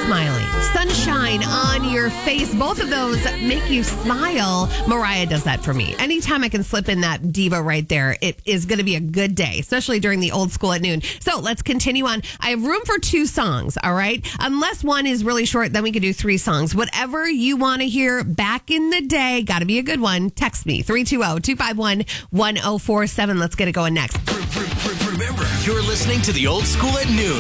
smiling. Sunshine on your face. Both of those make you smile. Mariah does that for me. Anytime I can slip in that diva right there, it is going to be a good day, especially during the old school at noon. So let's continue on. I have room for 2 songs, all right? Unless one is really short, then we can do 3 songs. Whatever you want to hear back in the day, got to be a good one. Text me, 320-251-1047. Let's get it going next. Remember, you're listening to The Old School at Noon.